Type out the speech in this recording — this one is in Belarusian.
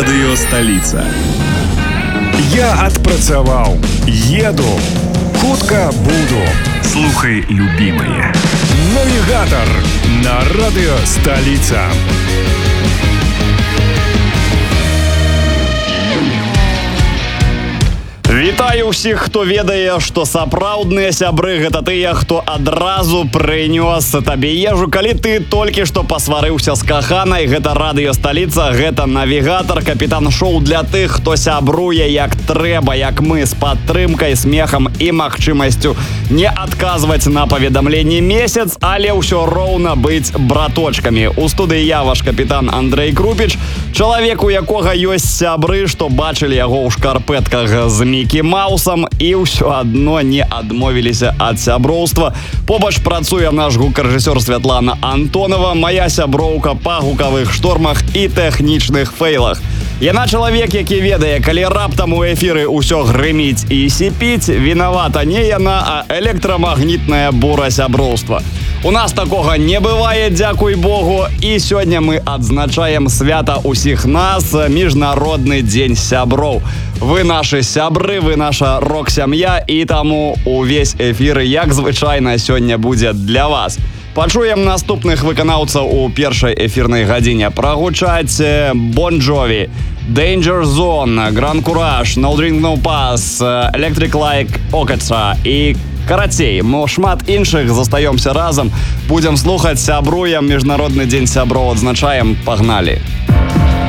Радыё Сталіца. Я адпрацаваў, еду, хутка буду. Слухай, любімае. Навігатар на Радыё Сталіца. Вітаю ўсіх, хто ведае, што сапраўдныя сябры гэта тыя, хто адразу прынёс табе ежу, калі ты толькі што пасварыўся з каханай. Гэта Радыё Сталіца, гэта навігатар, капітан шоу для тых, хто сябруе як трэба, як мы, з падтрымкай, смехам і магчымасцю не адказваць на паведамленні месяц, але ўсё роўна быць браточкамі. У студыі я, ваш капітан Андрэй Крупіч, чалавек, у якога ёсць сябры, што бачылі яго ў шкарпэтках з Мікі Маусам і ўсё адно не адмовіліся ад сяброўства. Побач працуе наш гукарэжысёр Святлана Антонова, моя сяброўка па гукавых штормах і тэхнічных фейлах. Яна чалавек, які ведае, калі раптам у эфіры ўсё грыміць і сіпіць, вінавата не яна, а электрамагнітная бура сяброўства. У нас такога не бывае, дзякуй Богу, і сёння мы адзначаем свята ўсіх нас, міжнародны дзень сяброў. Вы нашы сябры, вы наша рок-сям'я, і таму увесь эфір, як звычайна, сёння будзе для вас. Пачуем наступных выканаўцаў у першай эфірнай гадзіне. Прагучаць Bon Jovi, Danger Zone, Grand Courage, No Drink No Pass, Electric Light Orchestra і карацей, мы шмат іншых. Застаёмся разам, будзем слухаць, сябруем, міжнародны дзень сяброў адзначаем, пагналі.